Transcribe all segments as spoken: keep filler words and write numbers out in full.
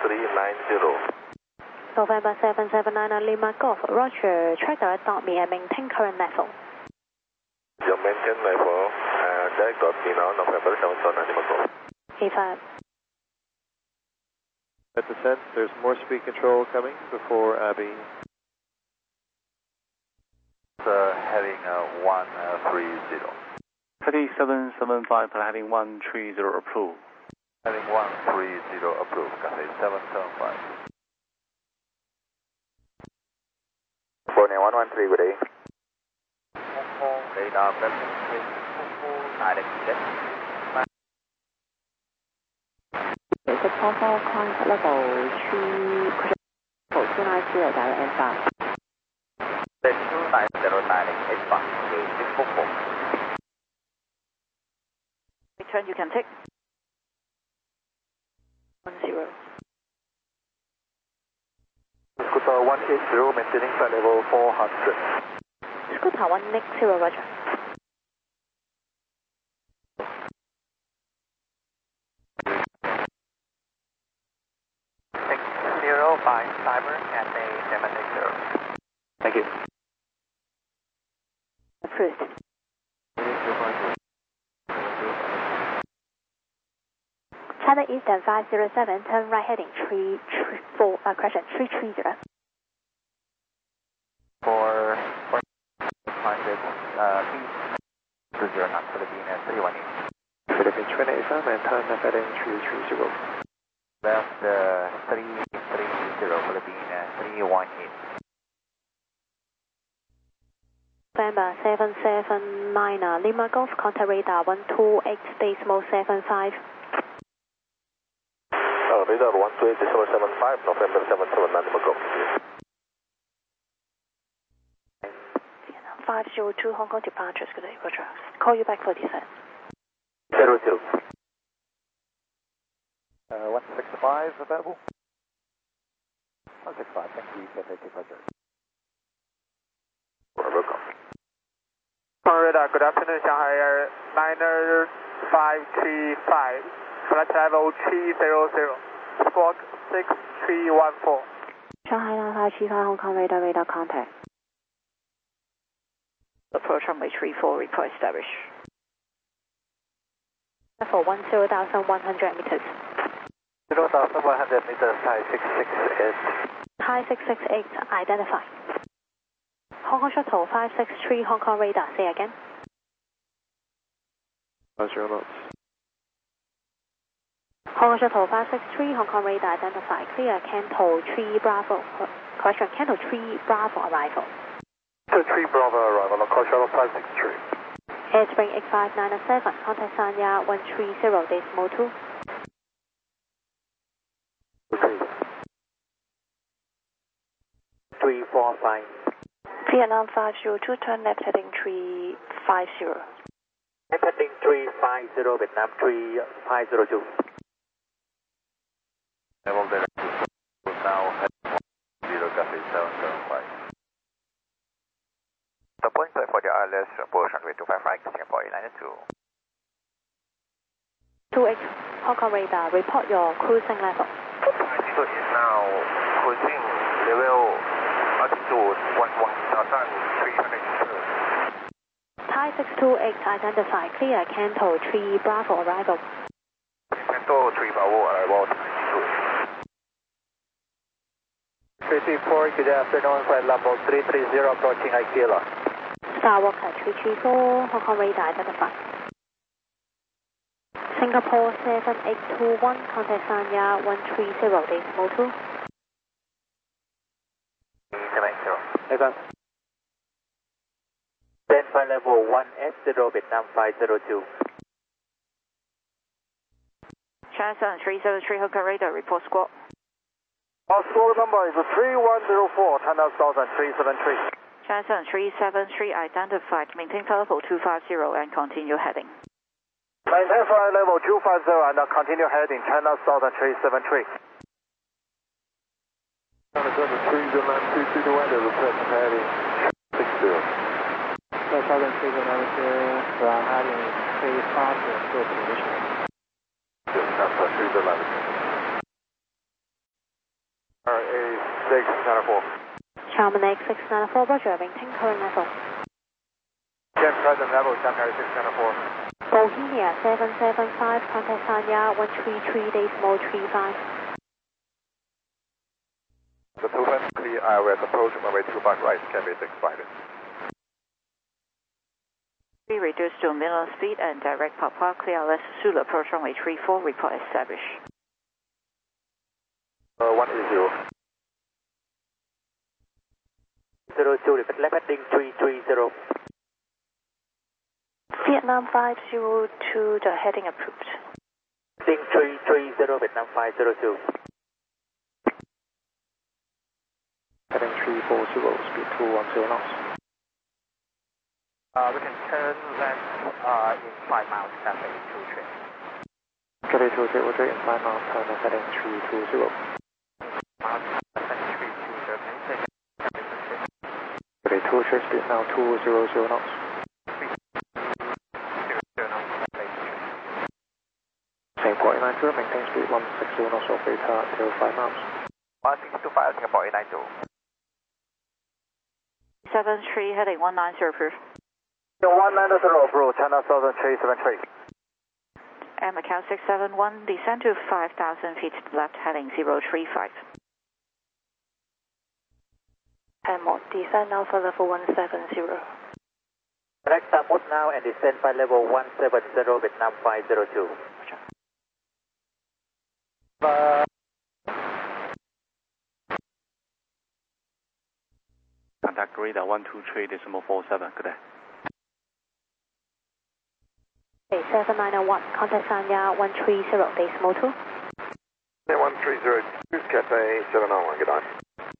three nine zero. November seven seven nine Lima Golf, Roger, track direct dot me and maintain current level. You maintain level, uh, direct dot me now, November seven seven nine Lima Golf. A five. At descent, there's more speed control coming before Abbey. Uh, heading uh, one three zero. Heading seven seven five, heading one three zero approved. Heading one three zero approved, Cathay seven seven five. California one one three, good day. Hong Kong radar present with Hong Kong direct jet. It's a Hong contact level three, two nine zero, direct N five. two nine zero nine eight five, six four four. Return you can take. One zero. Scooter one eight zero, maintaining flight level four hundred. Scooter one eight zero, Roger. six zero by Cyber Cathay seven eight zero. Thank you. Approved. China Eastern five zero seven, turn right heading three four, uh, correction, three three zero. For, for five zero, uh, two zero, not Philippine, three one eight. Philippine twenty eight five, and turn left heading three three zero. Left, uh, three three zero, Philippine, three one eight. November seven seven nine, Lima Golf, contact radar one two eight, decimal seven five. Oh, radar one two eight, decimal seven five, November seven seven nine, Lima Golf. five zero two, Hong Kong departures, good day, Roger. Call you back for descent. Zero zero. Uh, one six five available? one six five, thank you, Cathay departure. Welcome. Radar, good afternoon, Shanghai Air Liner five three five, flight level three zero zero, squawk six three one four. Shanghai nine five three five, Hong Kong radar, radar contact. Approach runway three four, report established. For one zero thousand one hundred meters. zero thousand one hundred meters, high six six eight. High six six eight, identify. Hong Kong Shuttle five six three, Hong Kong radar, say again. Zero knots. Hong Kong Shuttle five six three, Hong Kong radar, identify. Clear, Canto three Bravo, correction, Canto three Bravo arrival. Canto three Bravo arrival, Hong Kong Shuttle five six three. Airspring eight five nine seven, contact Sanya one three zero, decimal two. three four five. Vietnam five zero two, turn left heading three five zero. Left heading three five zero, Vietnam three five zero two. Level direct now heading one zero, Cathay seven seven five. The point for the I L S approach runway two five five, Singapore Airlines two. two X, Hong Kong radar, report your cruising level. Altitude is now cruising level altitude one one thousand three hundred meters. Thai six two eight, identify. Clear, Canto three Bravo arrival. Canto three Bravo arrival. three three four, good afternoon, flight level three three zero, approaching Aikila. Star Walker three three four, Hong Kong radar, identify. Singapore seven eight two one, contact Sanya one three zero, decimal two. seven eight zero. Over. Then flight level one eight zero, Vietnam five zero two. China seven three seven three, Hong Kong radar, report squawk. Our squawk number is three one zero four, China Southern three seven three. China seven three seven three, identified. Maintain level two five zero and continue heading. Maintain flight level two five zero and continue heading, China Southern three seven three. China Southern three zero nine two two to weather, request heading six zero. China Southern three zero nine two, we are heading three five zero, good position. China three zero nine two. A six nine four. Charman A six nine four, Roger, maintain current level. Check present level, Shanghai six nine four. Bohemia seven seven five, contact Sanya one three three, decimal three five. The two fence clear, I will approach runway two five right, can be expired. We reduce to minimum speed and direct Papa, clear less Zulu approach runway three four, report established. Uh, one is zero. Zero two, repeat left heading three three zero. Vietnam five zero two, the heading approved. Heading three three zero, Vietnam five zero two. Heading three four zero, speed two one zero knots. Uh, we can turn left uh, in five miles, traffic two three. Kelly two zero three, in five miles, turn left heading three two zero. Miles, traffic three two zero, can you take it? Kelly two three, speed now two zero zero knots. Same point nine zero, maintain speed one six zero knots, operator zero five miles. one six two five, Singapore eight nine zero. seven three, heading one nine zero, approved. one nine zero, bro, China Southern three seven three. And Macau six seven one, descend to five thousand feet left, heading zero three five. Hamilton, descend now for level one seven zero. Correct Hamilton now and descend by level one seven zero, Vietnam five zero two. Uh, Contact radar one two three decimal four seven, good day. Okay, seven nine zero one, contact Sanya one three zero, decimal two. one three zero two, Cathay seven nine one, good on.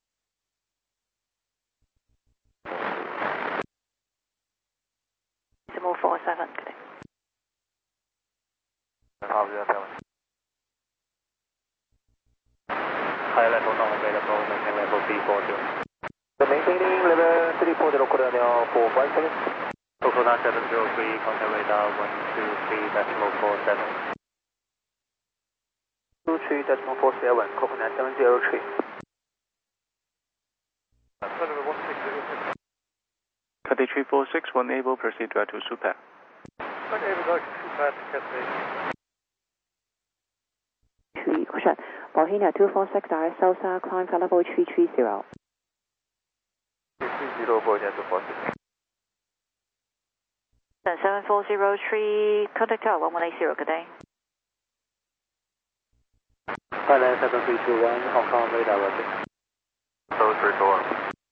Decimal four seven, good day. High level not available, maintain level three four zero. So maintaining level three four zero, coordinate for one second. Coconut seven zero three, contact radar one two three decimal four seven. two three decimal four seven, Coconut seven zero three. Cathay three four six, one able, proceed direct to Supa. One able, direct to Supa, Cathay. three, question. Bohemia two four six, direct Sousa, climb for level three three zero. three three zero, Bohemia two four six. seven four zero three, contact tower one one eight zero, good day. Thailand seven three two one, Hong Kong radar roger. seven three two one.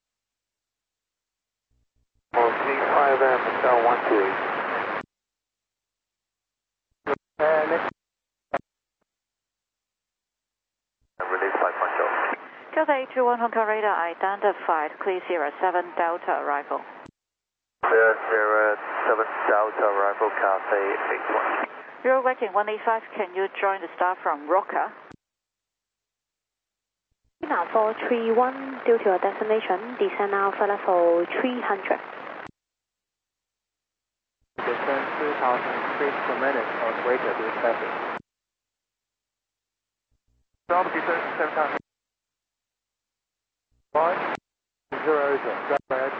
O C five M, Macau one two eight. And next. Release five point zero. Cathay two one, Hong Kong radar identified, clear zero seven, Delta arrival. Clear zero seven, Delta arrival, Cathay eight one. You're waiting one eight five, can you join the staff from Roca? Now four three one, due to your destination, descend now for level three hundred. Descend two thousand feet per minute or greater to traffic. Ground descent seven thousand. Five zero zero.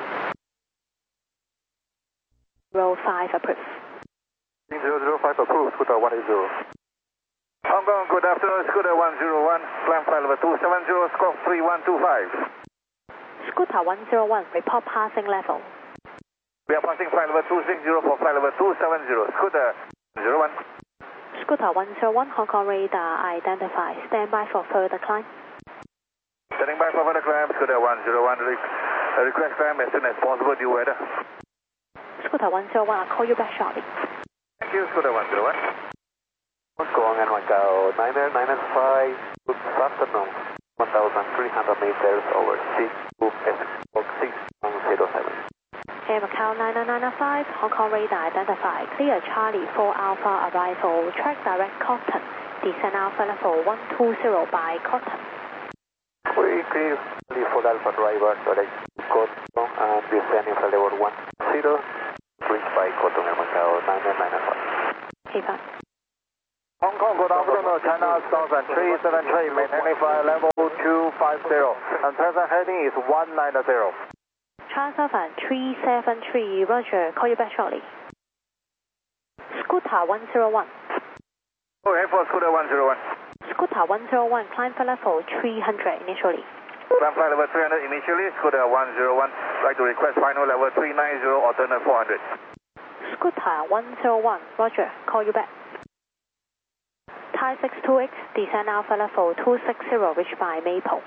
Row five approved. zero zero five approved, Scooter one eight zero. Hong Kong, good afternoon, Scooter one zero one, climb flight level two seven zero, squawk three one two five. Scooter one zero one, report passing level. We are passing flight level two six zero for flight level two seven zero, Scooter zero one. Scooter one zero one, Hong Kong radar identified. Stand by for further climb. Standing by for further climb, Scooter one zero one, re request climb as soon as possible due weather. Scooter one zero one, I'll call you back shortly. Thank you, Scooter one zero one. Go on and Macau nine nine five, good afternoon, one thousand three hundred meters over six two six one zero seven. Air Macau nine nine nine five, Hong Kong radar identified. Clear Charlie four Alpha arrival. Track direct Cotton. Descend Alpha level one two zero by Cotton. We clear four Alpha driver direct Cotton and descending for level one zero. Reach by Cotton Air Macau nine nine nine five. Okay, fine. Hong Kong, good afternoon, China Southern three seven three, maintaining flight level two five zero, and present heading is one nine zero. China Southern three seven three, Roger, call you back shortly. Scooter one zero one. Okay, for Scooter one zero one. Scooter one zero one, climb flight level three hundred initially. Climb flight level three hundred initially, Scooter one zero one, like to request final level three nine zero, alternate four hundred. Scooter one zero one, Roger, call you back. Thai six two X, descend Alpha level two six zero, reach by Maple.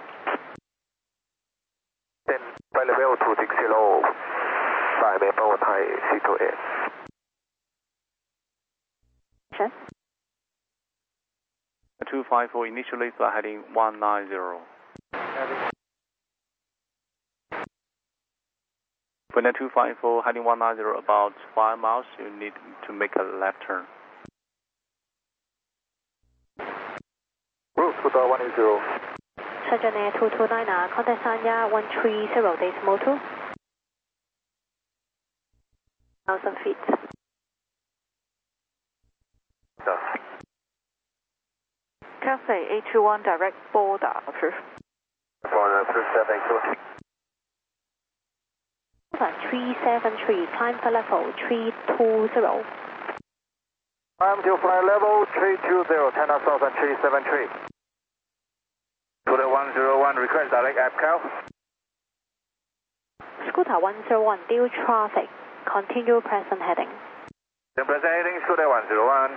Then flight level two six zero, by Maple, Thai C two X. Sure. two five four, initially flight heading one nine zero. When the two five four heading one nine zero, about five miles, you need to make a left turn. Route Scooter one eight zero. Surgeon Air two two nine, contact Sanya one three zero, decimal two. one thousand feet. Cathay eight two one, direct border, approved. Border approved, thank you. three seven three, climb for level three two zero. Climb to flight level three two zero, China Southern three seven three. Scooter one zero one, request direct A P C A L. Scooter one zero one, deal traffic, continue present heading. The present heading, Scooter one zero one.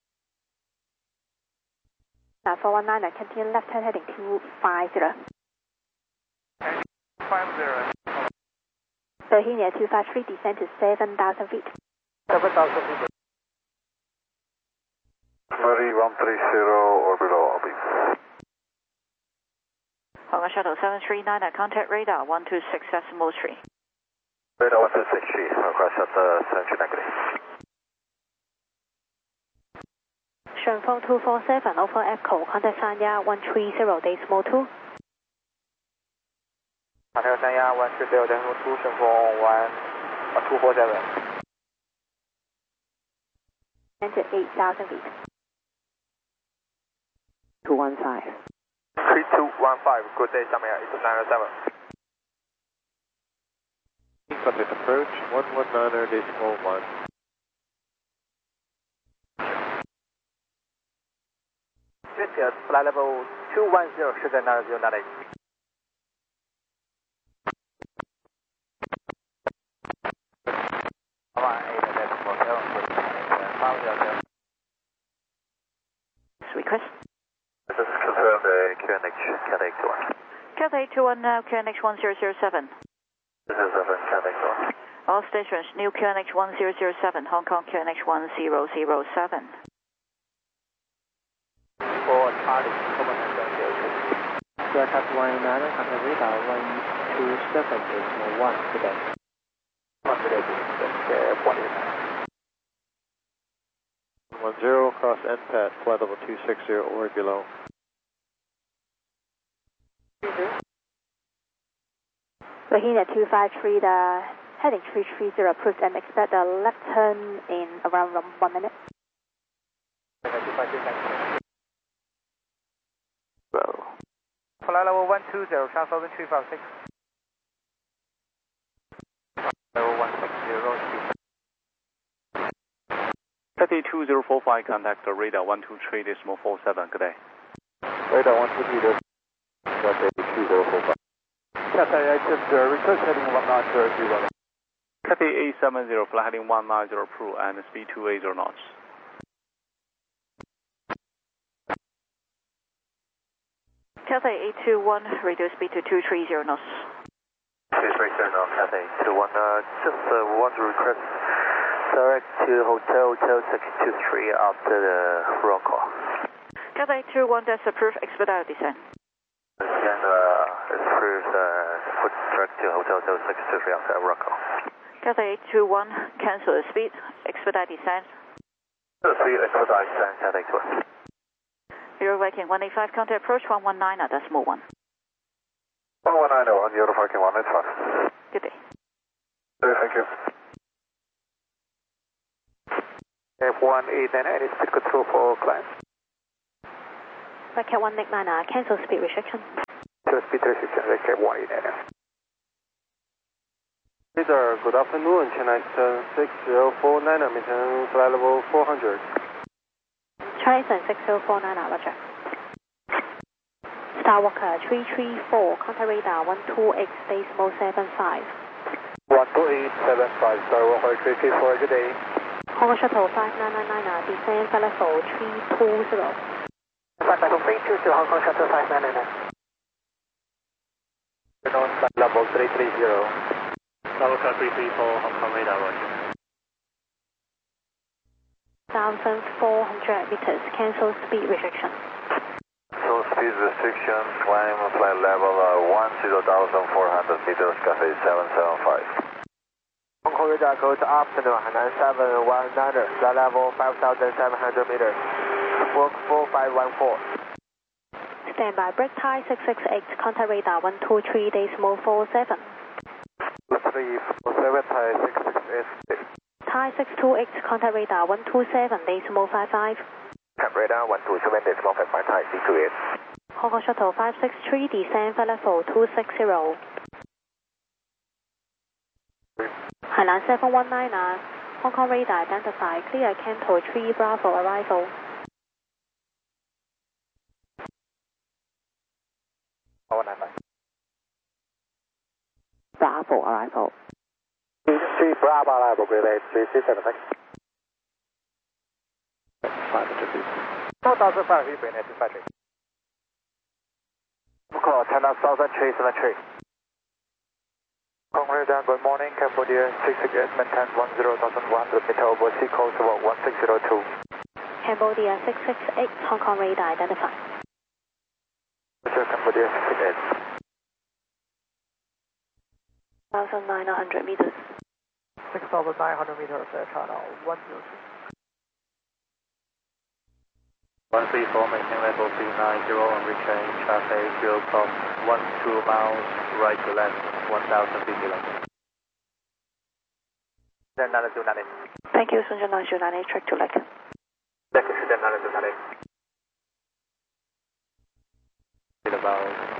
Now four one nine, continue left turn heading two five zero. five zero. Bohemia two five three, descend to seven thousand feet. seven thousand feet. Ferry one three zero or below, I'll be. Hong Kong Shuttle seven three nine, contact radar one two six decimal three. Radar one two six three, Hong Kong Shuttle seven three nine. Shenfeng two four seven, over Echo, contact Sanya one three zero, decimal two. Hotel Sanya one three zero, decimal two, Shenfeng one two four seven. Enter eight thousand feet. two one five. three two one five, good day, Samia, it's nine seven. Contact approach, one one nine decimal one. Good, flight level two one zero, sugar nine zero nine eight. Request. This is confirmed the Q N H, Cathay eight two one. Cathay eight two one, now Q N H one zero zero seven. This is seven, Cathay eight two one. All stations, new Q N H one zero zero seven, Hong Kong Q N H one zero zero seven. For Charlie, Command zero two. Aircraft one nine, contact radar one two seven, decimal one, today. One today, that's one eight nine. one zero, cross N P A T, flight level two six zero or below. Bohemia two five three, the heading three three zero, approved, and expect a left turn in around one minute. Well. Flight level one two zero, China Southern three five six. Level one six zero. Cathay two zero four five, contact the radar one two three decimal four seven, good day. Radar one two three, Cathay two zero four five. Cathay accept uh, request heading one nine zero three one. Cathay eight seven zero, flight heading one nine zero, approved, and speed two eight zero knots. Cathay eight two one, reduce speed to two three zero knots. Please return on Cathay eight two one. Uh, just uh, want to request direct to Hotel Hotel six two three after the roll call. Cathay eight two one, that's approved, expedite descent. And uh, it's approved uh, put direct to Hotel Hotel six two three after roll call. Cathay eight two one, cancel the speed, expedite descent. The speed expedite descent, Cathay eight two one. Euro Viking one eight five, contact approach one one nine, decimal one. one one nine on Euro Viking one eight five. Good day. Okay, thank you. F one eight nine nine is speed control for climb. Red Cat one Nick Niner, cancel speed restriction. Cancel speed restriction, Red Cat one eight nine nine. Peter, good afternoon, Chennai Eastern six zero four nine, maintain flight level four hundred. Chennai Eastern six zero four nine, roger. Star Walker three three four, contact radar one two eight, decimal seven five. one two eight seven five, Star Walker three three four, good day. Hong Kong Shuttle five nine nine nine, descend flight level three two zero. Flight level three two zero, Hong Kong Shuttle five nine nine nine. On flight level three three zero. Star Walker three three four, Hong Kong radar, roger. one thousand four hundred meters, cancel speed restriction. So speed restriction, climb flight level uh, ten thousand four hundred meters, Cathay seven seven five. Hong Kong radar, good afternoon, Hainan seven one nine, flight level five thousand seven hundred meters. Work four five one four. Stand by, break tie six six eight, contact radar one two three, decimal four seven. three four seven, Thai six six eight. Thai six two eight, contact radar one two seven, decimal five five. Cap radar one two seven, decimal five five, Thai six two eight. Hong Kong Shuttle five six three, descend flight level two six zero. Hainan seven one nine, Hong Kong radar identified, clear Canto three Bravo arrival. Bravo arrival. three Bravo arrival, grade eight, three six seven six. five hundred feet. four thousand five hundred feet, two five three. Call China Southern three seven three. Hong Kong radar, good morning, Cambodia six six eight, maintain ten thousand one hundred meter over sea coast about one six zero two. Cambodia six six eight, Hong Kong radar identified. Roger, Cambodia six six eight. one thousand nine hundred meters. six thousand nine hundred meters, Air China one zero two. one three four, maintain level three nine zero on retrain, traffic zero cross one two miles, right to left, one thousand feet below. Then nine two nine eight. Thank you, Sunja nine two nine eight, track to Lake. Then nine two nine eight. About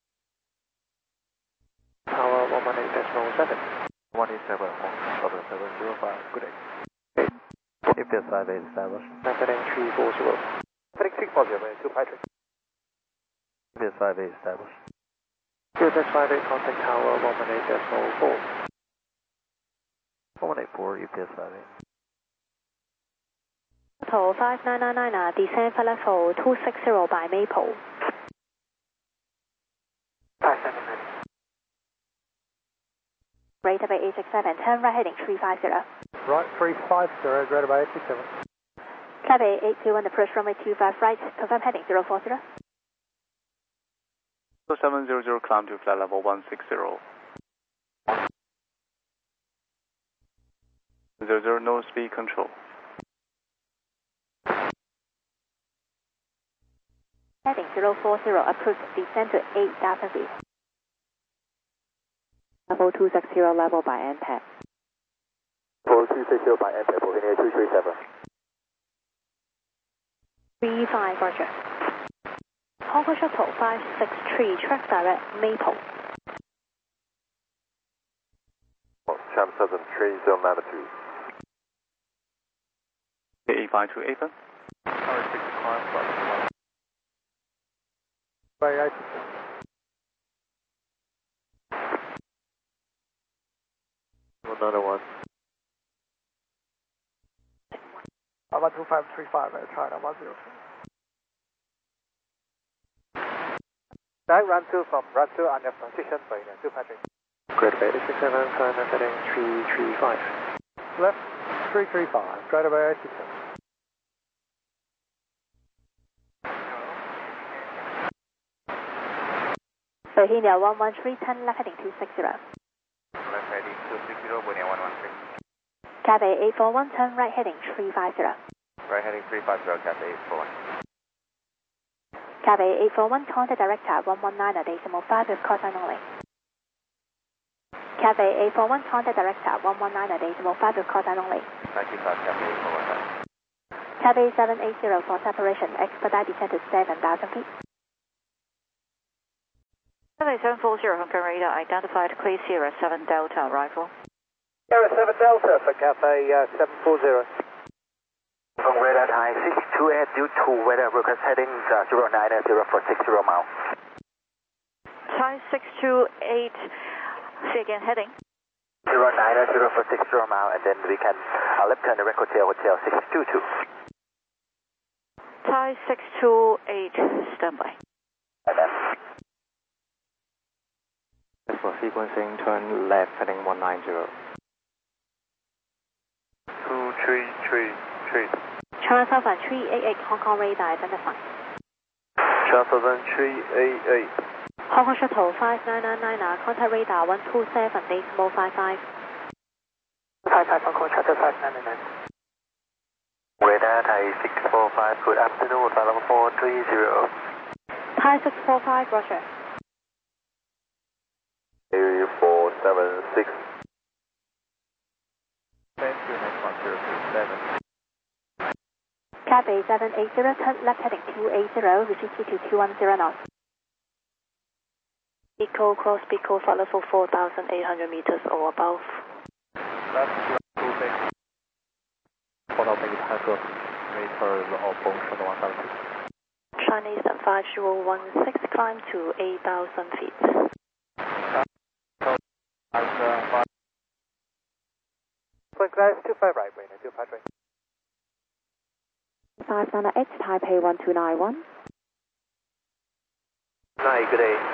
Tower one one eight decimal seven. one eight seven, Hong seven zero five, good day. U P S five eight established. Navigating three four zero. Navigating three four zero, two five three. U P S five eight established. U P S five eight, contact tower one one eight decimal four. one one eight four, U P S five eight. Shuttle five nine nine nine, descend flight level two six zero by Maple. five seven nine. Radar by eight six seven, turn right heading three five zero. Right, three five zero, radar by eight six seven. Clabby eight two one, approach runway two five right, confirm heading zero four zero. seven zero zero, climb to flight level one six zero. zero zero, no speed control. Heading zero four zero, approach descend to eight thousand feet. Level two six zero, level by N P A C. Level two six zero by N P A C, Booking two three seven. three five, roger. Hong Kong Shuttle five six three, track direct Maple. Cham Southern three zero nine two. eight five two eight. Tower six climb flight level one. By eight six seven. Another one. one two five three five, China one zero two. Nine run two from run two on your position by two five three. Great bay eight six seven, climb heading three three five. Left three three five, great bay eight six seven. Bohemia one one three, turn left heading two six zero. Left heading two six zero, Bohemia one one three. Cathay eight four one, turn right heading three five zero. Right heading three five zero, Cathay eight four one. Cathay eight four one, contact director one one nine, decimal five with call sign only. Cathay eight four one, contact director one one nine, decimal five with call sign only. ninety-five, Cathay eight four one. Cathay seven eight zero for separation, expedite descent to seven thousand feet. Cathay seven four zero, Hong Kong radar identified, clear Sierra seven Delta arrival. Sierra seven Delta for Cathay uh, seven four zero. Hong Kong radar high six two eight due to weather request headings uh, zero nine zero for six zero mile. Thai six two eight, say again, heading. zero nine zero for six zero mile, and then we can uh, left turn direct hotel, hotel six two two. Thai six two eight, standby. And then. For sequencing, turn left heading one nine zero. two three three three. China Southern three eight eight, Hong Kong radar identified. Southern three eight eight. Hong Kong Shuttle five nine nine nine, contact radar one two seven, decimal five five. five five, Hong Kong Shuttle five nine nine. Radar Thai six four five, good afternoon, Falcon four three zero. Thai six four five, roger. three four seven six. Thank you, next one zero two seven. Cathay seven eight zero, turn left heading two eight zero, reach speed to two one zero knots. Eco cross Pico follow for four thousand eight hundred meters or above. Left two six. Follow maybe Taco meters or Bong Shuttle one seven six. Chinese and five zero one six, climb to eight thousand feet. Glass two five right, Rainer, two five right. five nine eight, Taipei one two nine one. Hi, good day.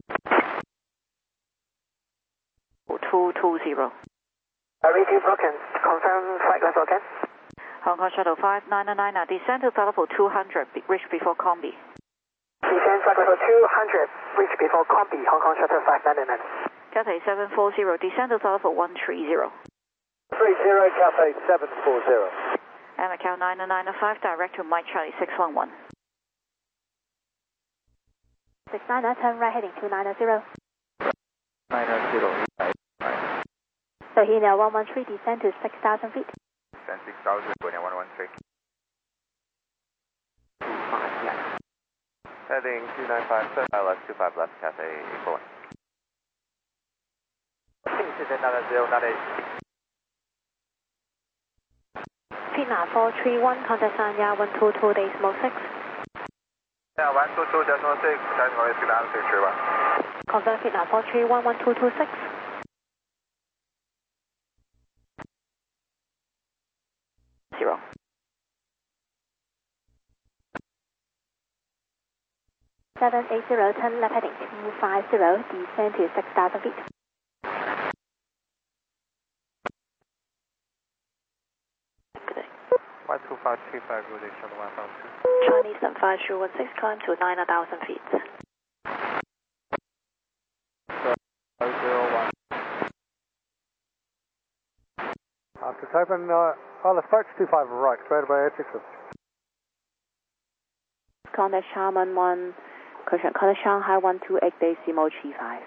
two two zero. Uh, repeat broken. Confirm flight level again. Hong Kong Shuttle five nine nine nine, descend to level two hundred, reach before Combi. Descend flight level two hundred, reach before Combi, Hong Kong Shuttle five nine nine. Cathay seven four zero, descend to level one three zero. three zero, Cathay seven four zero. And Macau nine nine five, direct to Mike Charlie six one one. six nine nine, turn right heading two nine zero. nine zero. So here now one one three, descend to six thousand feet. Descend six thousand, going one one three. two five left. Heading two nine five, turn left, two five left, Cathay eight four one. nine zero, nine eight. Vietnam four three one, contact Sanya one two two, decimal six. Yeah, one two two, decimal six, turning on Vietnam six three one. Confirm Vietnam four three one, one two two six. Zero. seven eight zero, turn left heading two five zero, descend to six thousand feet. one two five three five, good day, Shuttle one five two. Chinese and five zero one six, climb to nine thousand feet. zero one. After Taipan, uh, on the approach two five right, spread by eight six. Contact Sharman one, contact Shanghai one two eight, decimal three five.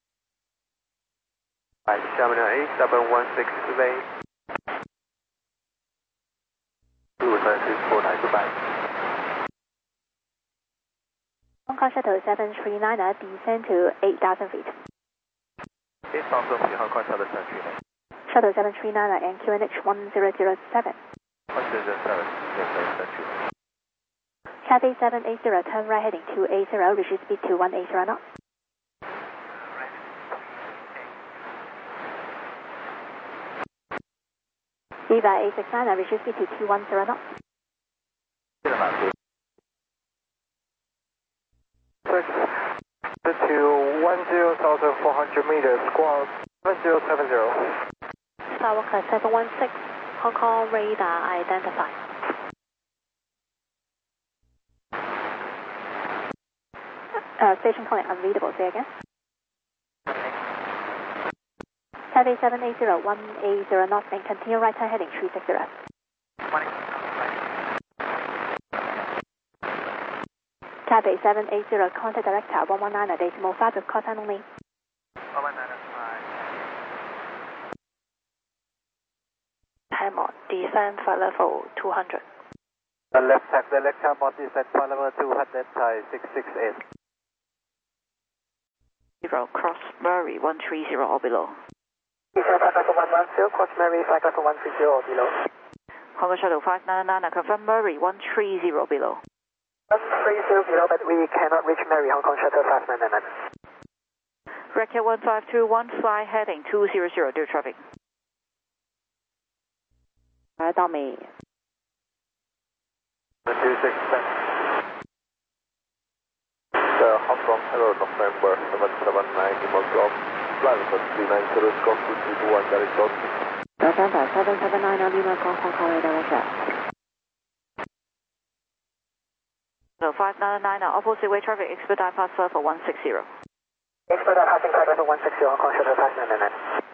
Right, Sherman eight seven one six eight. two three four nine, goodbye. Hong Kong Shuttle seven three nine, descend to eight thousand feet. eight thousand feet, Hong Kong Shuttle seven three nine. Shuttle seven three nine and Q N H one zero zero seven. one zero zero seven, yes, seven three nine. Cathay seven eight zero, turn right heading two eight zero, reach speed to one eight zero knots. Viva eight six nine, reach speed to two one zero knots. To one zero thousand four hundred meters, squawk seven zero seven zero. Skywalker seven one six, Hong Kong radar identified. Uh, station calling unreadable, say again. Cathay seven eight zero, one eight zero knots and continue right turn heading three six zero. Cathay seven eight zero, contact direct tower one one nine, decimal five with call sign only. one one nine five. Hammer, descend flight level two hundred. And left taxi, left carbon descent, flight level two hundred, Thai six six eight. Zero, cross Murray one three zero or below. Flight level one one zero, cross Murray, flight level one three zero or below. Hong Kong Shuttle five nine nine, confirm Murray one three zero below. one three zero below, but we cannot reach Murray, Hong Kong Shuttle five nine nine. Record one five two one, fly heading two zero zero, due traffic. Alright, on me. two six ten. Uh, Hong Kong, hello, November seven seven nine, Lima Golf, flight level three nine zero, Golf two three two one, direct Golf. November seven seven nine, Lima Golf, Hong Kong radar, roger. No, five nine nine, opposite way traffic, expedite pass level one six zero. Expedite passing flight level one six zero, Hong Kong Shuttle five nine nine.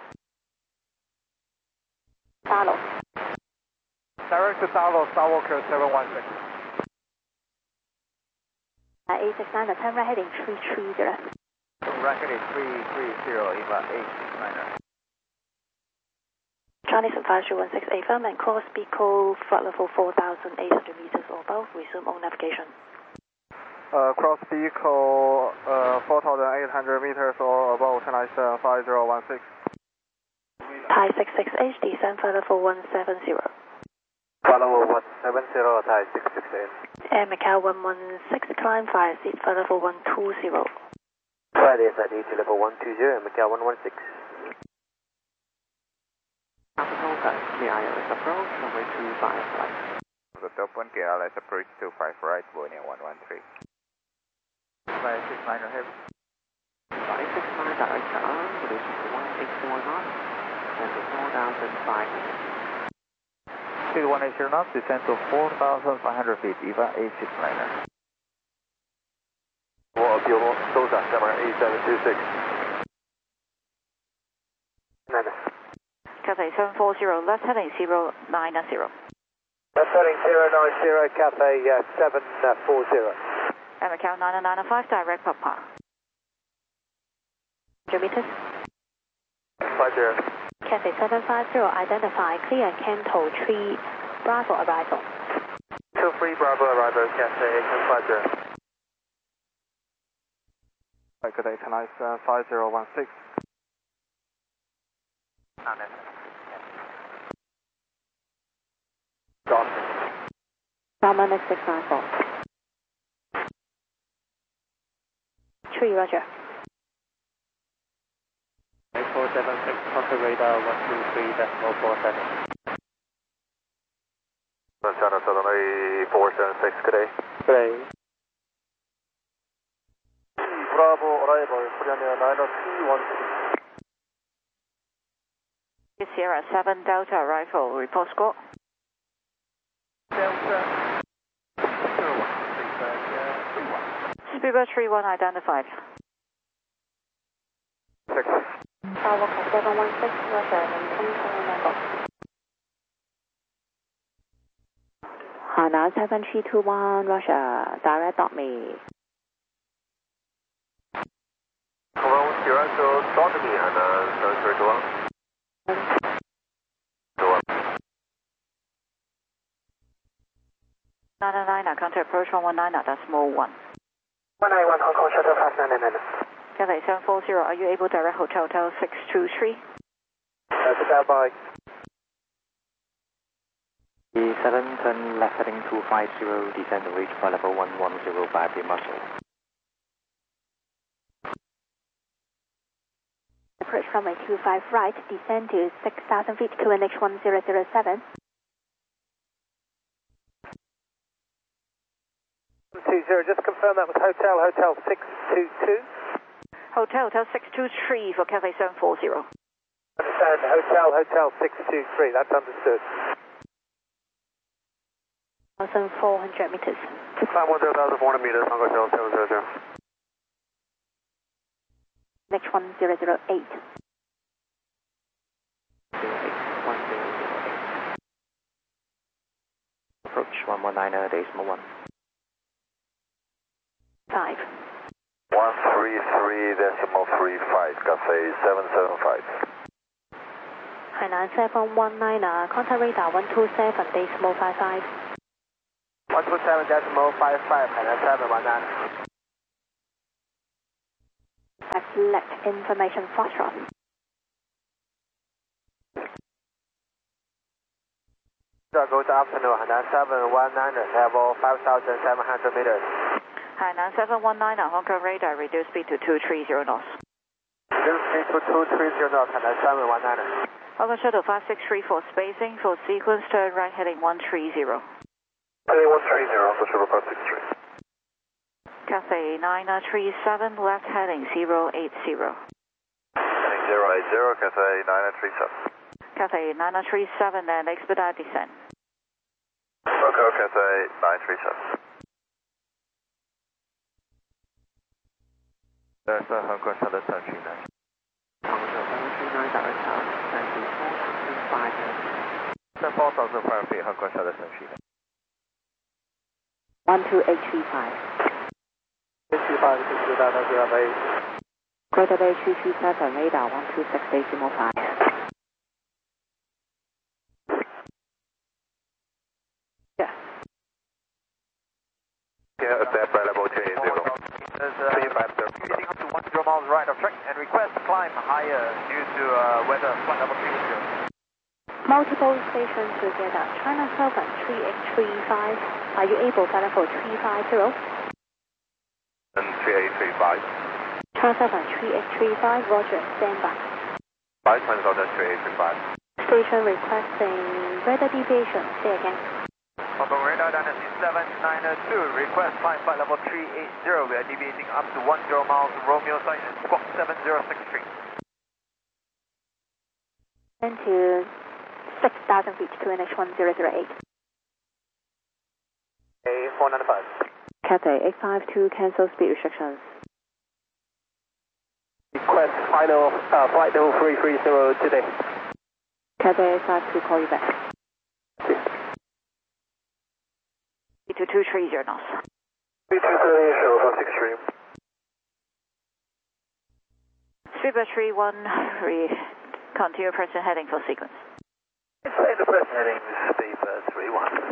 Follow. Direct to Darlow, Starwalker seven one six. Uh, eight six nine, turn right heading three three zero. Right heading three three zero, Eva eight six niner. Chinese five zero one six, affirm and call speed call flight level four thousand eight hundred meters or above, resume on navigation. Uh, cross vehicle uh, four thousand eight hundred meters or above, Chinese uh, five zero one six. Thai six six eight, descend flight level one seven zero. Follow one seven zero, Thai six six eight. Air Macau one one six, climb via seat flight level one two zero. Friday is at E T level one two zero, Macau one one six. Alpha clear I L S approach, runway two five right. The top one, clear I L S approach two five right, Borneo one one three. Flight six niner heavy. Flight six niner direct to arm, position to one six four knots, and to four thousand five hundred. one eighty knots, descend to four thousand five hundred feet, Eva eight six niner. Well, Appeal, Sosa, Summer eight seven two six. Cathay seven four zero, left heading zero nine zero. Left heading zero nine zero, Cathay uh, seven four zero. And Macau nine nine five, direct Papa. one hundred meters. five zero. Cathay seven five zero, identify, clear Canto three, Bravo arrival. two three Bravo arrival, Cathay seven five zero. Good day, Chinese uh, five zero one six. Salmon is six nine four. three, roger. eight four seven six, contact radar one two three decimal four seven. China Southern four seven six, good day. Good day. Bravo arrival, Brianna nine two one three. Sierra seven Delta arrival, report score. Delta zero one three five, uh, three one. Speedbird three one identified. Six. Bravo seven one six, roger, maintain current level. Hana seven three two one, roger, direct on me. Hello, Sierra, so talk to me, Hana seven three two one. nine nine nine, contact approach one one nine, decimal one. one nine one, Hong Kong Shuttle five nine nine. Cathay seven four zero, are you able to direct Hotel Hotel six two three? That's about by. E seven, turn left heading two five zero, descend to reach flight level one one zero by the muscle. Approach runway two five right, descend to six thousand feet, Q N H one zero zero seven. two zero, just confirm that was Hotel, Hotel six two two. Hotel Hotel six two three for Cathay seven four zero. Understand, Hotel, Hotel six two three, that's understood. one thousand four hundred meters. Climb one zero thousand four hundred meters, Hong Kong Shuttle seven zero zero. H one zero zero eight. one zero zero eight. Approach one one nine, decimal one. five. one three three decimal three five, Cathay seven seven five. Hainan seven one nine, contact radar one two seven, decimal five five. one two seven decimal five five, Hainan seven one nine. Select information Foxtrot. Good afternoon, Hainan seven one nine, level five thousand seven hundred meters. Hainan seven one nine, Hong Kong radar, reduce speed to two three zero knots. Reduce speed to two three zero knots, Hainan seven one nine. Hong Kong Shuttle five six three for spacing, for sequence, turn right heading one three zero. Heading one three zero, for Shuttle five six three. Cathay nine three seven, left heading zero eight zero. Heading zero eight zero, Cathay nine three seven. Cathay nine three seven and expedite descent. Roco, Cathay nine three seven. There's a Hong Kong Shuttle seven three nine. Hong Kong seven three nine, direct south, ninety four thousand five hundred. four thousand five feet, Hong Kong Shuttle seven three nine. one two eight three five. eight three five, six two Delta zero eight. Greater Bay three three seven, radar one two six decimal five. Yeah. Yeah, adapt by level three eight zero. three five zero. Getting up to one zero miles right of track and request climb higher due to uh, weather flight level three zero. Multiple stations together. China Southern three eight three five. Are you able to level three five zero? And three eight three five. China Southern three eight three five, Roger, stand by. five China Southern three eight three five. Station requesting weather deviation. Say again. Hong Kong radar Dynasty seven nine two, request climb flight level three eight zero. We are deviating up to one zero miles, Romeo site, squawk seven zero six three. Into six thousand feet to N H one zero zero eight. A four nine five. Cathay eight five two, cancel speed restrictions. Request final uh, flight level three three zero today. Cathay eight five two, call you back. To two three zero knots. three two three, Shuttle five six three. Stripper three one, re continue present heading for sequence. Say the present heading, Stripper three one.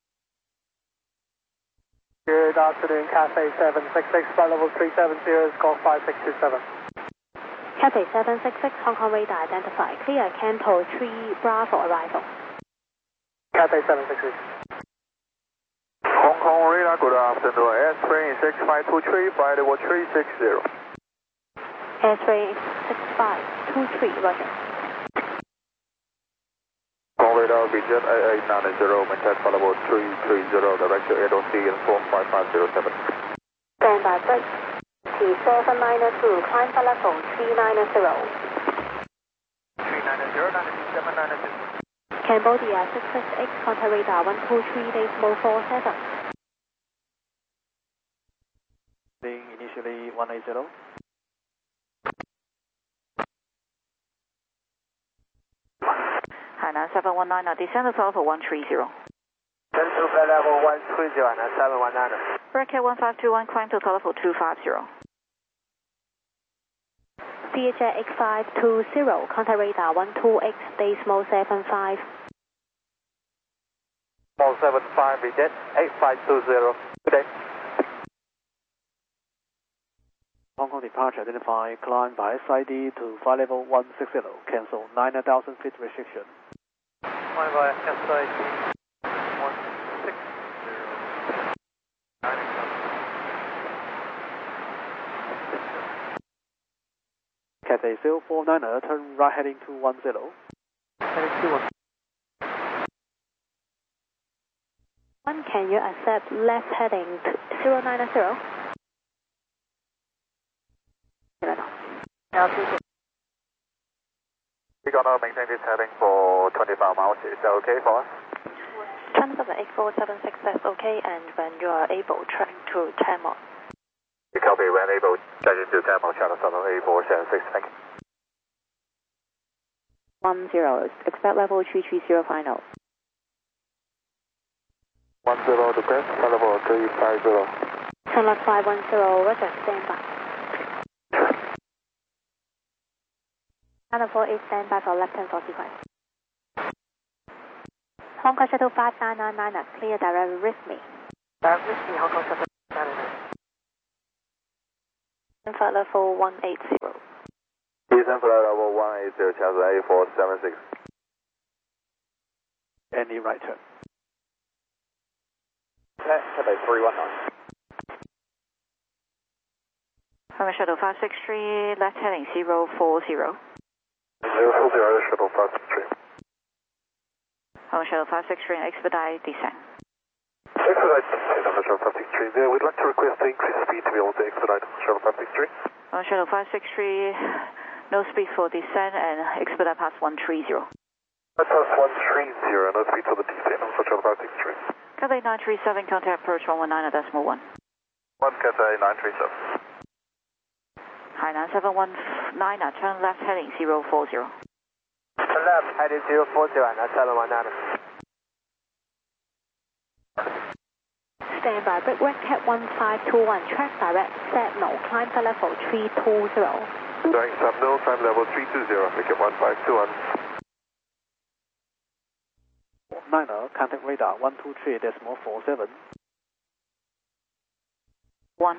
Good afternoon, Cathay seven six six, flight level three seven zero, squawk five six two seven. Cathay seven six six, Hong Kong radar identified. Clear Campo three Bravo arrival. Cathay seven six six. Hong Kong radar, good afternoon. Airspring six five two three, flight level three six zero. Airspring six five two three, Roger. Hong Kong radar, Vision eight eight nine zero, maintain flight level three three zero, direct to eight O C and form five five zero seven. Stand by break. T seven nine two, climb flight level three nine zero. three nine zero, nine seven nine two. Cambodia six six X, contact radar one two three decimal four seven. Initially one eight zero. Hainan seven one nine, descend to level one three zero. Descend to flight level one three zero, Hainan seven one nine. Bracket one five two one, climb to level two five zero. C H X five two zero, contact radar one two X decimal seven five. one seven five, reject eight five two zero. Good day. Hong Kong departure identify, climb by S I D to flight level one six zero, cancel nine thousand feet restriction. Climb by S I D one six zero. Cathay zero four nine, turn right heading two one zero. Heading two one. One, can you accept left heading zero nine zero? We're gonna maintain this heading for twenty-five miles. Is that okay for us? China Southern eight four seven six, that's okay, and when you are able, track to ten miles. You copy when able, check into ten miles, China Southern eight four seven six, thank you. One zero, expect level three three zero final. One zero to press, level three five zero. China five one zero, Roger, stand by. China four eight, stand by for left turn for sequence. Hong Kong Shuttle five nine nine nine, clear direct with me. Uh, Whiskey, Hong Kong seven nine nine. Flight level one eight zero. Descend flight level one eight zero, Charles A four seven six. Any right turn. Cathay three one nine. From Shuttle five six three, left heading zero four zero. zero four zero, Shuttle five six three. From Shuttle five six three, expedite descent. Expedite descent on Shuttle five six three. There, we'd like to request to increase speed to be able to expedite Shuttle five six three. On Shuttle five six three, no speed for descent and expedite past one three zero. Pass one three zero, no speed for the descent on Shuttle five six three. Cathay nine three seven, contact approach one one nine decimal one. one Cathay nine three seven. Hi, nine seven one nine, turn left heading zero four zero. Turn left heading zero four zero, nine seven one nine. Stand by, break cat one five two one, track direct, set no, climb to level three two zero. Doing subnul, climb level three two zero, make it one five two one. Niner, contact radar one two three decimal four seven. One.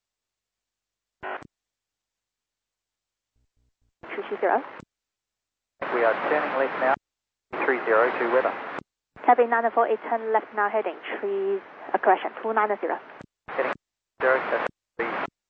three two zero. We are standing left now, three zero to weather. Cabin nine four eight, turn left now heading three, uh, correction, two nine zero. Heading zero, that's three.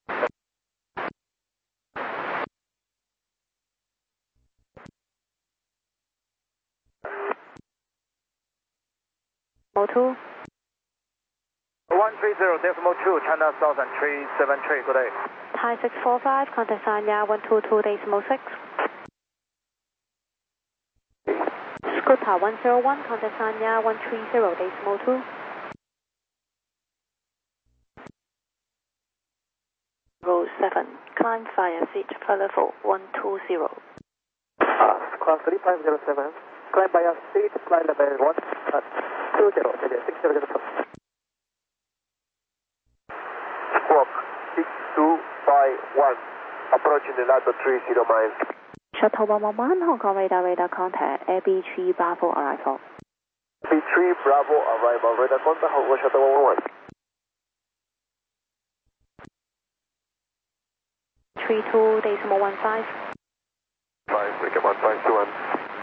Decimal two. one three zero, decimal two, China Southern three seven three, good day. Thai six four five, contact Sanya one two two decimal six. Scooter one zero one, contact Sanya one three zero decimal two. Row seven, climb via seat flight level one two zero. Uh, class three five zero seven, climb by a seat flight level one two zero, six zero zero. Squawk six two five one, approaching the Lato three zero miles. Shuttle one one one, Hong Kong radar, radar contact, A B three Bravo arrival. B three Bravo arrival, radar contact, Hong Kong Shuttle one one one. three two decimal one five. five, make it one five two one.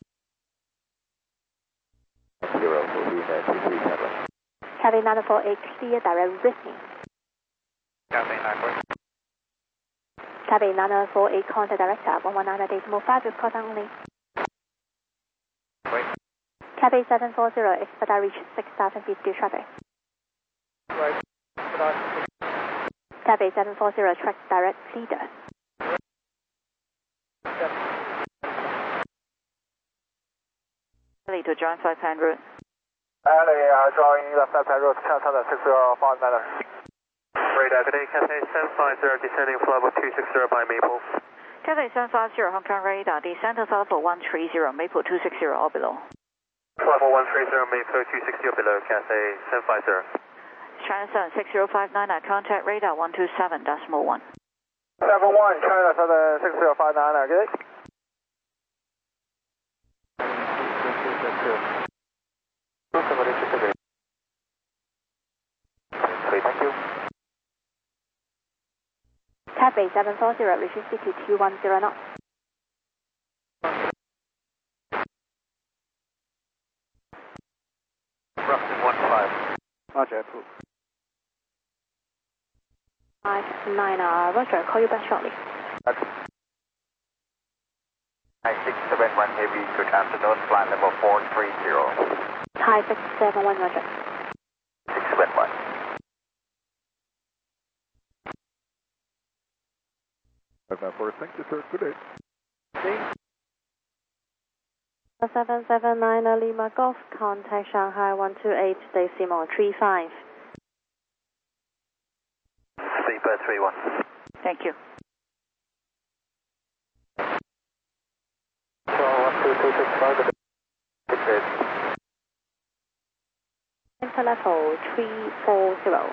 Zero, will be at two three seven. Cabin nine four eight, clear direct risking. Cathay nine four. Cabin nine four eight, contact director one one nine decimal five with caution only. Wait. Cabin seven four zero, expedite reach six thousand feet due traffic. Right. Cabin seven four zero, track direct leader. Ready to join flight plan route. Alley, uh, drawing left left hand road, China Southern six zero five nine. Radar, good day, Cathay seven five zero, descending flight level two six zero by Maple. Cathay seven five zero, Hong Kong radar, descend to level one three zero, Maple two six zero or below. Level one three zero, Maple two six zero below, Cathay seven five zero. China Southern six zero five nine, contact radar one two seven decimal one. seven one, China Southern six zero five nine, good day. Thank you. Cabin seven four zero, reaches city two one zero knots. Roughly one five. Roger, approved. five nine, uh, Roger, call you back shortly. Thai six seven one heavy, good afternoon, flight level four three zero. Thai six seven one, Roger. six seven one. Thank you, sir. Good day. seven seven nine, uh, Lima Golf, contact Shanghai one two eight decimal three five. Sleeper three one. Thank you. So, one two two six five, good day. Enter level three four zero.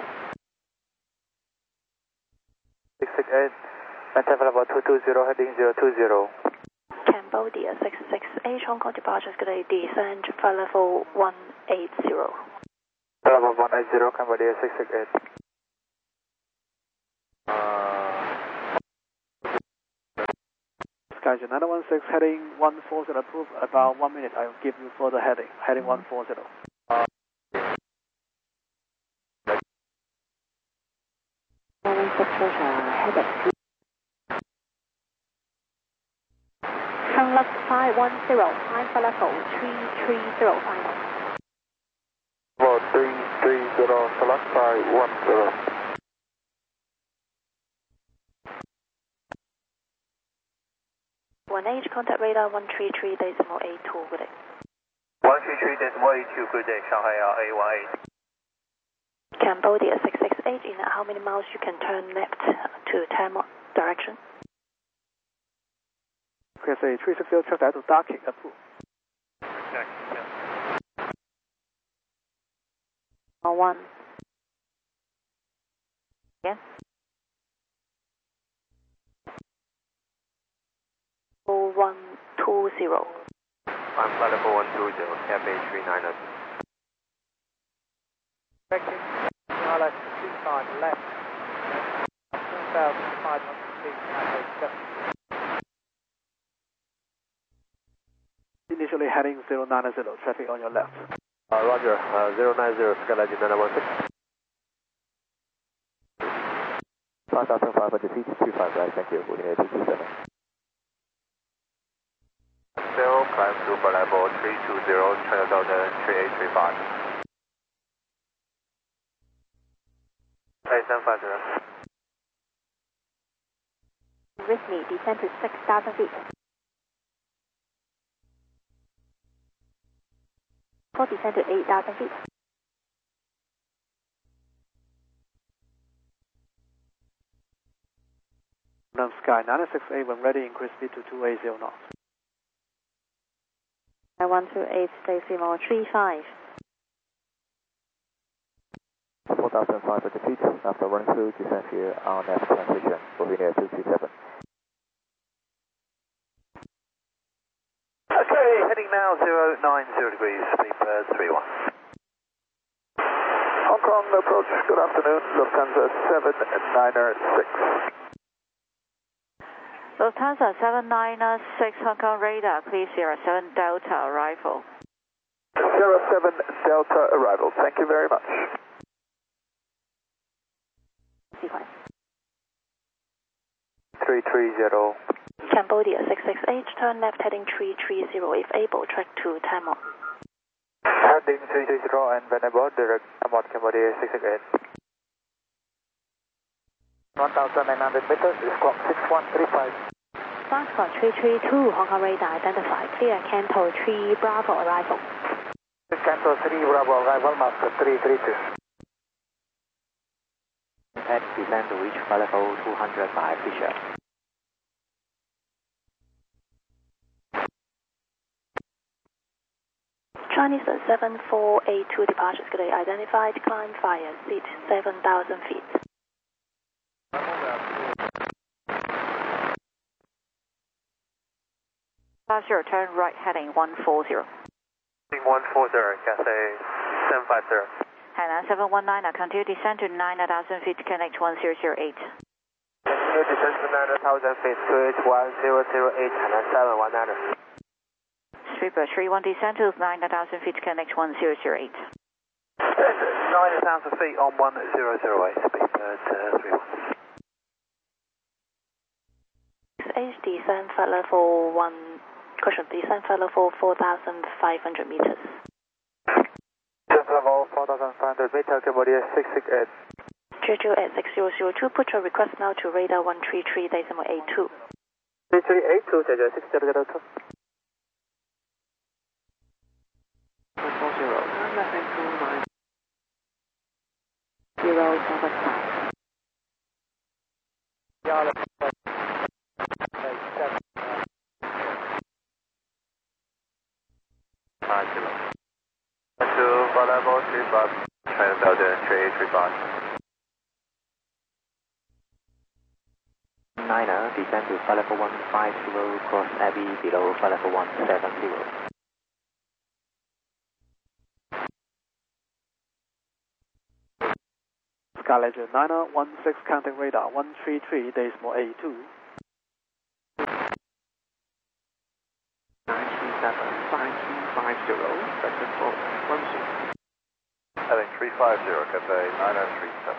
six six eight, maintain level two two zero, heading zero two zero. Cambodia six six eight, Hong Kong departures, good day, descend flight level one eight zero. Level one eight zero, Cambodia six six eight. Skyjet nine one six, heading one four zero, approved. About one minute, I will give you further heading. Heading one four zero. nine one six, heading. Turn left five one zero, time for level three three zero final. Level three three zero, select five one zero. one H, contact radar one three three decimal eight two, good day. one three three decimal eight two, good day, Shanghai R A one eight. Cambodia six six eight, in how many miles you can turn left to Tamil direction? P S A three six zero, track to docking, approved. Check, yeah. One. Yes. one two zero. I'm flight level one two zero, F A three nine zero. Correcting, R L S two five left, two thousand five hundred feet, nine eight seven. Initially heading zero nine zero, traffic on your left. Uh, Roger, uh, zero nine zero, Skyline nine one six. five thousand five hundred feet, two five right, thank you, moving at two two seven. Zero, climb super level three two zero, China Delta three eight three five. eight seven five zero. With me, descend to six thousand feet. For descend to eight thousand feet. Nam Sky nine six eight, when ready, increase speed to two eighty knots. one two eight, decimal three five. four thousand five hundred feet, after running through, descend here on F transition, moving at two two seven. Okay, heading now zero nine zero degrees, speed bird three one. Hong Kong approach, good afternoon, Lufthansa seven nine six. Lufthansa seven nine six, Hong Kong radar, please zero seven Delta arrival. zero seven Delta arrival, thank you very much. three three zero. Cambodia six six eight, turn left heading three three zero, if able, track to Tamil. Heading three three zero and when about, direct Tamil, Cambodia six six eight. one thousand nine hundred meters, is clock six one three five. Foxtrot three three two, Hong Kong radar identified, clear Canto three Bravo arrival. Canto three Bravo arrival, master three three two. And descend to reach flight level two hundred by Fisher. Chinese seven four eight two, departures good day, identified, climb fire, seat seven thousand feet. Zero, turn right heading one four zero. one four zero, Cathay seven five zero. Hainan seven one nine, continue descend to nine thousand feet, connect one zero zero eight. Continue descend to nine thousand feet, connect one zero zero eight, Hainan seven one nine. Sweeper three one, descend to nine thousand feet, connect one zero zero eight. nine thousand feet on one zero zero eight, speed bird uh, three one. H descend flight level one, caution, descend flight level four thousand five hundred meters. Descent level four thousand five hundred meters, Cambodia six six eight. Jeju at six zero zero two, put your request now to radar one three three decimal eight two. three three eight two, Jeju six zero zero two. four zero. Zero seven five. Yeah, Five zero. To flight level three five, China Delta three eight three five. Niner, descend to flight level one five zero, cross Abbey below flight level one seven zero. Skyledger niner one six, counting radar one three three, decimal eight two. nine three seven, five two five zero, vector four one zero. Heading three five zero, Cathay nine oh three seven.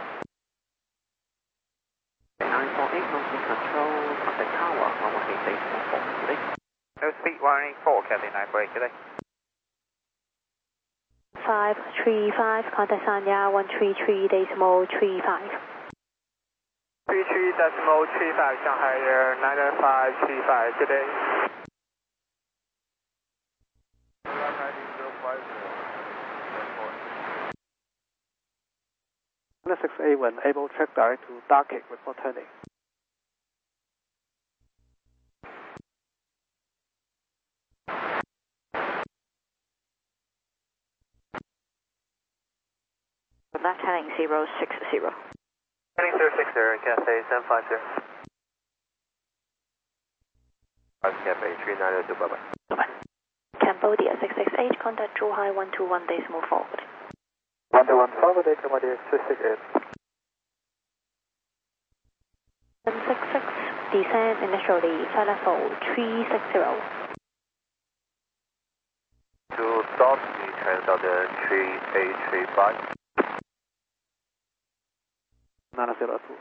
nine four eight, Northern Control, contact tower, one one eight, decimal four today. No speed one eight four, Cathay nine four eight today. five three five, contact Sanya one three three, decimal three five. three three decimal three five, Shanghai Air nine oh five three five today. six A, when able, track direct to Darkake, report turning. Left heading zero six zero. Heading zero six zero, Cathay seven five zero. Cathay three nine oh two, bye bye. Bye bye. Cambodia six six eight, contact Zhuhai one two one, decimal forward. one two one forward, Cambodia six six eight. seven six six, descend initially, flight level three six zero. To start the transaction three eight three five. nine zero two.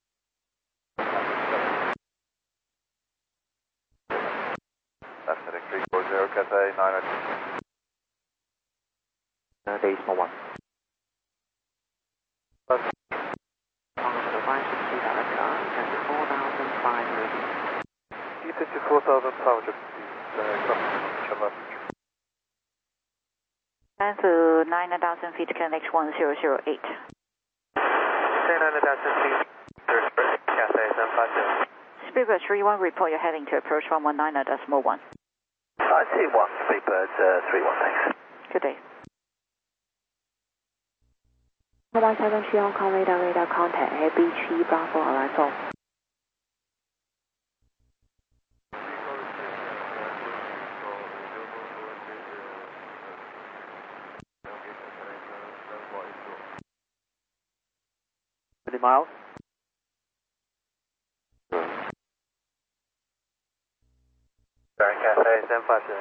Left heading three four zero, Cathay nine oh two. Uh, decimal one. Left. Honda five six two, direct car, twenty-four thousand five hundred. twenty-four thousand five hundred. And to nine thousand feet, connect one zero zero eight. nine thousand feet, Cathay seven five zero. Speedbird three one, report you're heading to approach one one nine decimal one. I see one, Speedbird uh, three one, thanks. Good day. one seven three, Hong Kong radar, radar contact, A B three Bravo arrival. thirty miles. Sorry, Cathay seven five zero.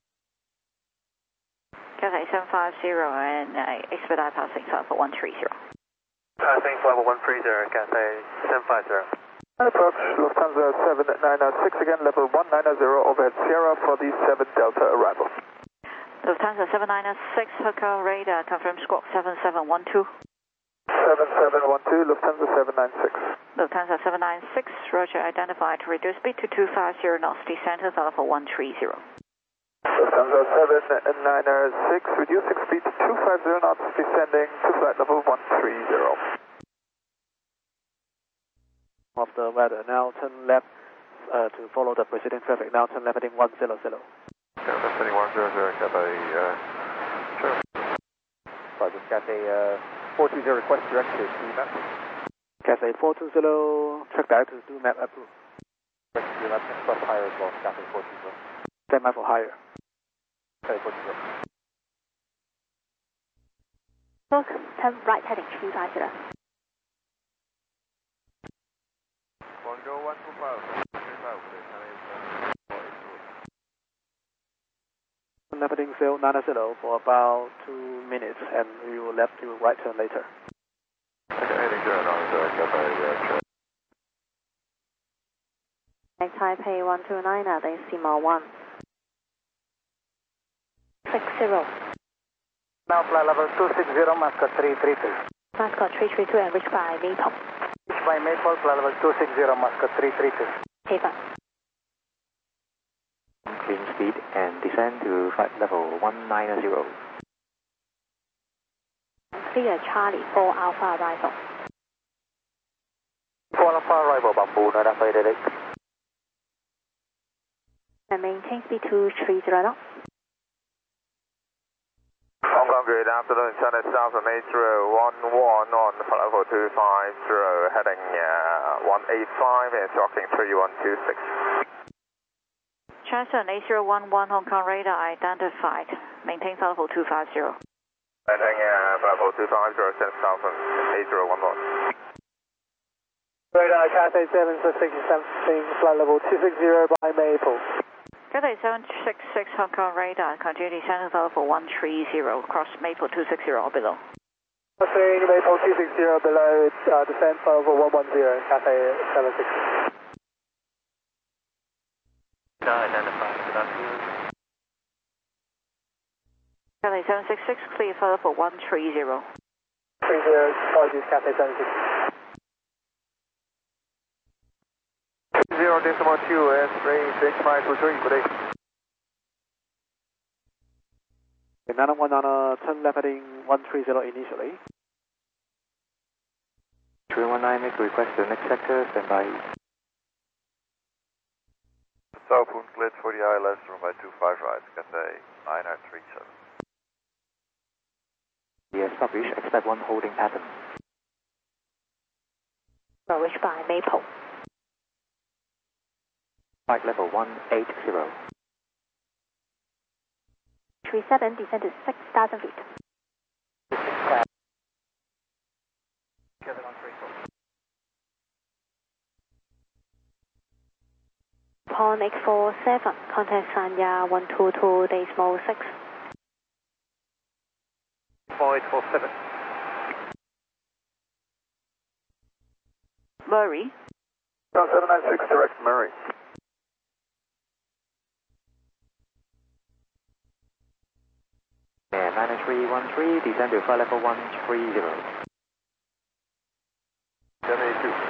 Cathay seven five zero and uh, expedite passing level one three zero. Passing level one three zero, Cathay seven five zero. Approach Lufthansa seven nine six again, level one nine zero, overhead Sierra for the seven Delta arrival. Lufthansa seven nine six, Hotel radar, confirm squawk seven seven one two. seven seven one two, Lufthansa seven nine six. Lufthansa seven nine six, Roger, identified, reduce speed to two five zero knots, descend to level one three zero. Lufthansa seven nine six, reducing speed to two five zero knots, descending to flight level one three zero. Of the weather, now turn left uh, to follow the preceding traffic, now turn left heading one zero zero. Okay, left heading one zero zero, Cathay, uh, sure. Roger, Cathay, uh, four two zero, request direct to D map. Cathay four two zero, track direct to do map approved. Request to left, request higher as well, Cathay four two zero. Stand by for higher. Cathay four two zero. Look, turn right heading three five zero. Guangzhou one two five, three five, Left heading zero nine zero for about two minutes, and we will left to right turn later. Okay, heading zero nine zero, Cathay, uh, Next Taipei one two nine, decimal one. six zero. Now flight level two six zero, Mascot three three two. Mascot three three two and reach by Maple. Reach by Maple, flight level two six zero, Mascot three three two. Paper. Clean speed and descend to flight level one nine zero. Clear Charlie four Alpha arrival. four Alpha arrival, Bamboo, nine five eight eight. And maintain speed two three zero knots. Hong Kong, good afternoon, China Southern eight zero one one on flight level two five zero, heading uh, one eight five and tracking three one two six. China eight zero one one, Hong Kong radar identified, maintain level two five zero. Heading uh, level two five zero, send south eight zero one one. Radar Cathay seven six six seven, flight level two six zero by Maple. Cathay seven six six Hong Kong radar, continue descent level one three zero, cross Maple two six zero or below. Crossing Maple two six zero below, uh, descent level one one zero, Cathay seven six six. Identify, good afternoon. Cathay seven six six, clear for level one three zero. three zero, apologies, Cathay seven six six. Zero decimal two and range H nine two three, good day. nine one nine, turn left heading one three zero initially. three one nine, make a request to the next sector, stand by. Southbound cleared for the I L S, runway two five right, Cathay nine nine three seven. Yes, publish, expect one holding pattern. Norwich by Maple. Flight level one eight zero. three seven, descend to six thousand feet. Pond eight four seven, contact Sanya one two two decimal six. four eight four seven. Murray. seven nine six, direct Murray. And nine three one three, descend to flight level one three zero. seven eight two.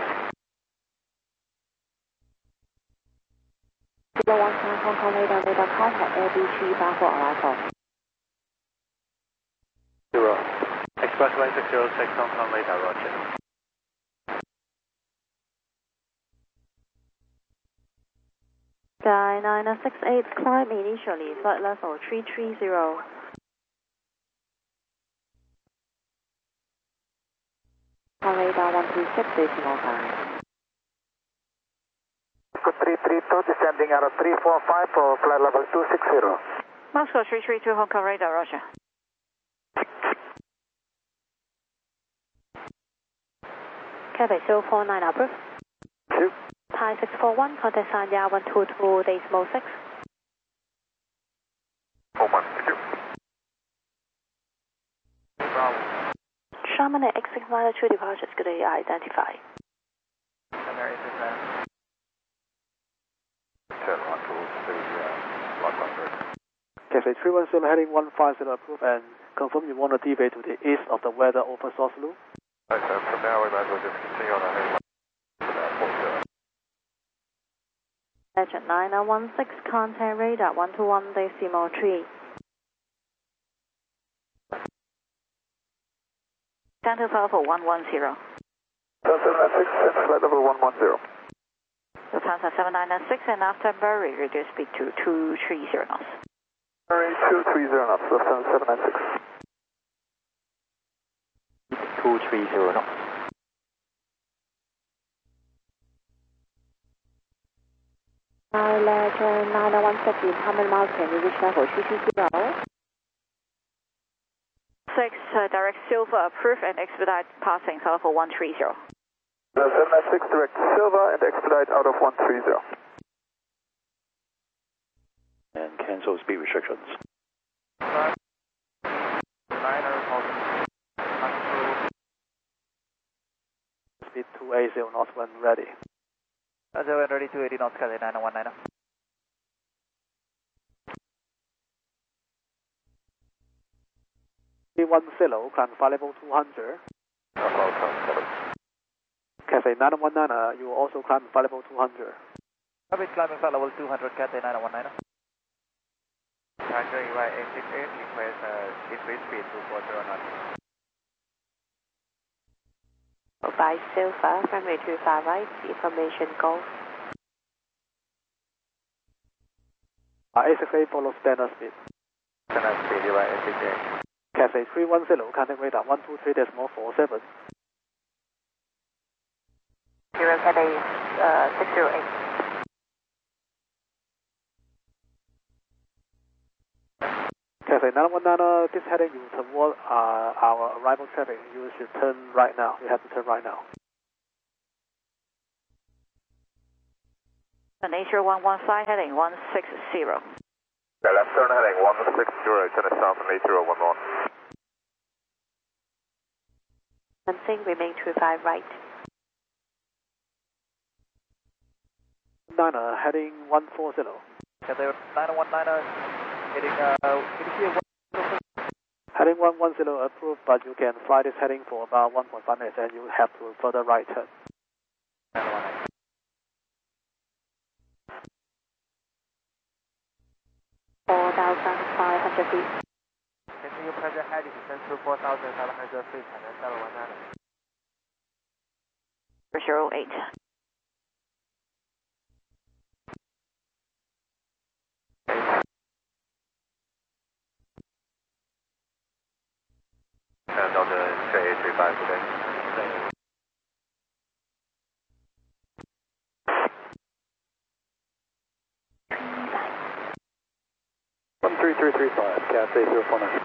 zero one five Hong Kong radar, radar contact L B three five four arrival. Zero. Expressway six zero six Hong Kong radar, roger. Sky nine six eight, climb initially, flight level three three zero. Hong Kong radar one three six decimal five. three three two, descending out of three four five for flight level two six zero. Moscow three three two Hong Kong radar, roger. Cathay zero four nine approved. Two. Thai six four one, contact Sanya one two two decimal six. four one, two. Sharman at X six nine two departures, good day, identify. Cathay three one seven heading one five zero approved and confirm you want to deviate to the east of the weather over Source Loop. Right, so from now we might as well just continue on our heading one. Legend nine one six, contact radar one two one decimal three. Center level one one zero. seven nine six, flight level one one zero. Lufthansa seven nine six, and after Murray, reduce speed to two three zero knots. Murray two three zero knots, Lufthansa seven nine six. two three zero knots. Now Legend nine one six, in how many miles can you reach level three three zero? six, uh, direct Silver approved and expedite passing level one three zero. seven nine six, direct Silver and expedite out of one three zero. And cancel speed restrictions. Speed two eighty knots when ready. Roger, when ready, two eighty knots, Cathay nine one nine. three one zero, climb flight level two hundred. Cathay nine one nine, you will also climb flight level two hundred. Copy, climbing flight level two hundred, Cathay nine one nine. Roger, E Y eight six eight, request uh, increase speed to four zero knots. By Silver, runway two five right, information golf. Uh, eight six eight follow standard speed. Standard speed, E Y eight six eight. Cathay three one zero, contact radar one two three decimal four seven. Zero Cathay uh, six zero eight. Cathay nine one nine, this heading you toward uh, our arrival traffic. You should turn right now. You have to turn right now. And eight zero one one five heading one six zero. Okay, left turn heading one six zero, turn south on eight zero one one. Sensing, remain two five right. Niner heading one four zero. Cathay nine one nine, heading, uh, heading one one zero approved, but you can fly this heading for about one point five minutes and you have to further right turn. four thousand five hundred feet. Continue present heading, descend to four thousand seven hundred feet, and then seven one nine. zero eight. And on the J A three five today. one three three three five, Cathay zero four nine.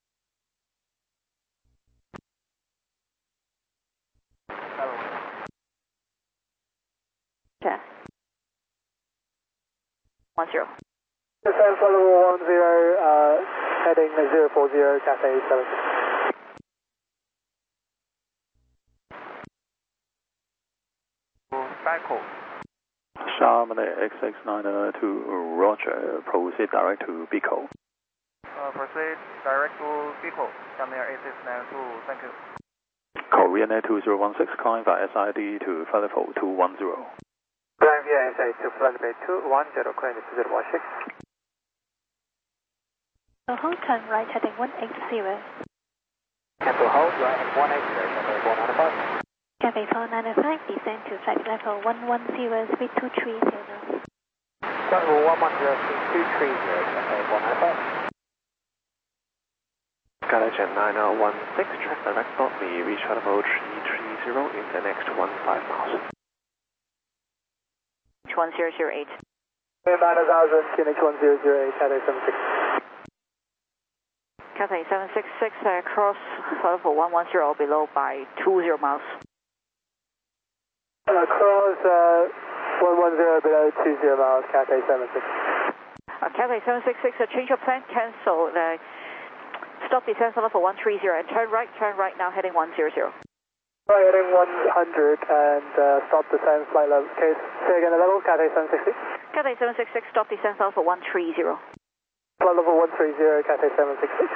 Yeah. One zero. Descend for level one zero, uh, heading zero four zero, Cathay seven six. Cycle. Charlotte X X nine to Roger, proceed direct to Pico. Uh, proceed direct to Pico, Channel eight six nine two, thank you. Korean Air two zero one six, calling via S I D to flight level two one zero. Flying via S I D to flight level two one zero, calling two zero one six. So hold turn right heading one eight zero. Cancel hold, right at one eight zero, Cathay four nine five. Cathay four nine five, descend to flight level one one zero, speed two three zero. Flight level one one zero, speed two three zero, Cathay four nine five. Skyline nine one six, track direct stop me, reach level three three zero in the next one five miles. one zero zero eight. nine thousand, Q N H one zero zero eight, Cathay seven six. Cathay seven six six, uh, cross level one one zero below by two zero miles. Uh, cross uh, one one zero below two zero miles, Cathay seven six. Uh, Cathay seven six six, uh, change of plan, cancel. Uh, stop descent level one three zero and turn right, turn right now heading one zero zero. Right, heading one hundred and uh, stop descent flight level. Okay, say again the level, Cathay seven six six. Cathay seven six six, stop descent level one three zero. Flight level one three zero, Cathay seven six six.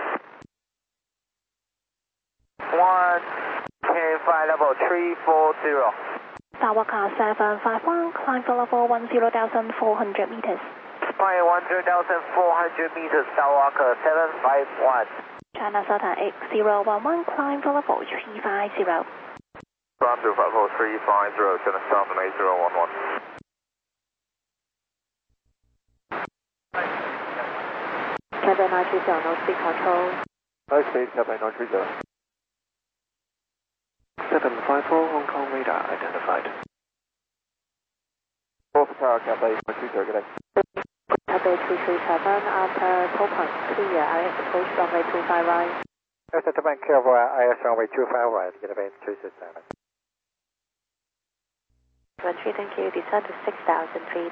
one, K flight level three four zero. Sawaka seven five one, climb for level one zero thousand four hundred meters. Flying one zero thousand four hundred meters, Sawaka seven five one. China Southern eight zero one one, climb for level three five zero. Climb to level three five zero, turn south on eight zero one one. Cathay nine three zero, no speed control. No speed, Cathay nine three zero. seven five four, Hong Kong radar identified. Fourth tower, Cathay nine three zero, good day. Cathay three three seven, after toll point clear, I S approach runway two five right. S I D careful, I S runway two five right, get event two six seven. Entry, thank you, descend to six thousand feet.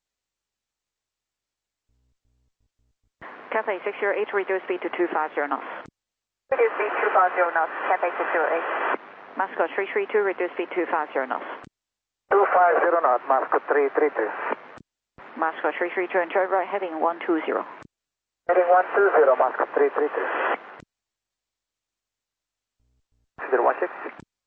Cathay six zero eight, reduce speed to two five zero knots. Reduce speed two five zero knots, Cathay six zero eight. Mascot three three two, reduce speed two five zero knots. two five zero knots, Mascot three three two. Mascot three three two and turn right heading one two zero. Heading one two zero, Mascot three three two. zero one six.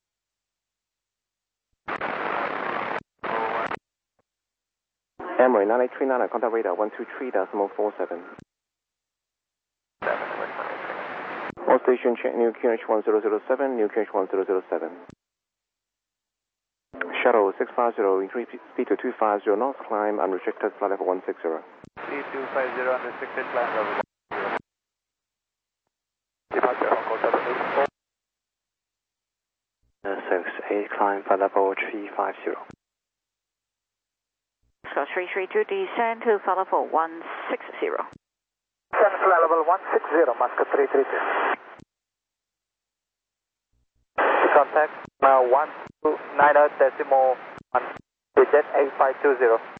Emirates nine eight three nine, contact radar one two three point four seven. All station check, new Q N H one zero zero seven, new Q N H one zero zero seven. Shuttle six five zero, increase speed to two five zero knots, climb unrestricted, flight level one six zero. Speed two five zero, unrestricted, climb level one zero. Departure Hong Kong seven eight four. six eight, climb flight level three five zero. Scott three three two, descend to flight level one six zero. seven flight level one six zero, Moscow three three two. Contact uh, one two nine decimal one, digit eight five two zero.